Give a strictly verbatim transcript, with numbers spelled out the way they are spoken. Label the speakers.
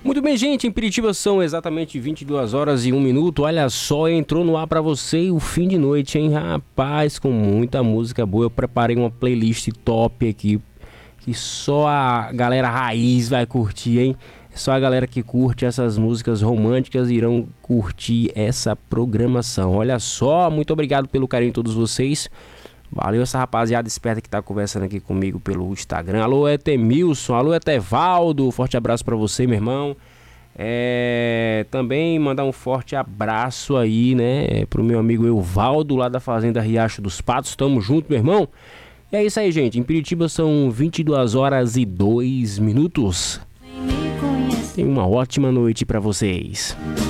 Speaker 1: Muito bem, gente, em Piritiba são exatamente vinte e duas horas e um minuto. Olha só, entrou no ar pra você o fim de noite, hein, rapaz, com muita música boa. Eu preparei uma playlist top aqui, que só a galera raiz vai curtir, hein? Só a galera que curte essas músicas românticas irão curtir essa programação. Olha só, muito obrigado pelo carinho de todos vocês. Valeu essa rapaziada esperta que tá conversando aqui comigo pelo Instagram. Alô, Etemilson, alô, Etevaldo, forte abraço pra você, meu irmão. É, também mandar um forte abraço aí, né, pro meu amigo Evaldo, lá da Fazenda Riacho dos Patos. Tamo junto, meu irmão. E é isso aí, gente. Em Piritiba são vinte e duas horas e dois minutos. Tenha uma ótima noite pra vocês.